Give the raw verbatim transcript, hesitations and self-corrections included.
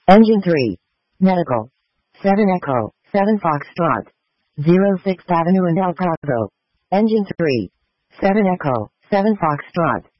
Engine three. Medical. seven Echo, seven Foxtrot. zero sixth Avenue and El Paso. Engine three. seven Echo, seven Foxtrot.